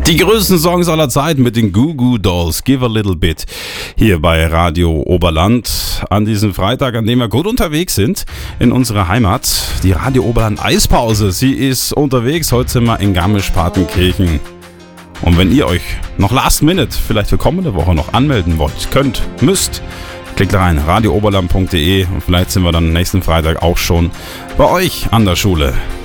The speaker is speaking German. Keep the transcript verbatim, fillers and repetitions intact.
Die größten Songs aller Zeiten mit den Goo Goo Dolls, Give a Little Bit, hier bei Radio Oberland an diesem Freitag, an dem wir gut unterwegs sind in unserer Heimat. Die Radio Oberland Eispause, sie ist unterwegs, heute sind wir in Garmisch-Partenkirchen. Und wenn ihr euch noch last minute, vielleicht für kommende Woche noch anmelden wollt, könnt, müsst, klickt rein, radio oberland punkt de und vielleicht sind wir dann nächsten Freitag auch schon bei euch an der Schule.